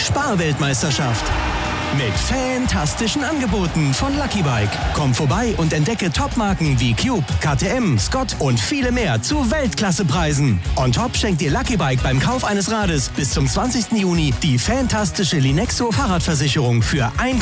Sparweltmeisterschaft. Mit fantastischen Angeboten von Lucky Bike. Komm vorbei und entdecke Topmarken wie Cube, KTM, Scott und viele mehr zu Weltklassepreisen. On top schenkt dir Lucky Bike beim Kauf eines Rades bis zum 20. Juni die fantastische Linexo Fahrradversicherung für 1,9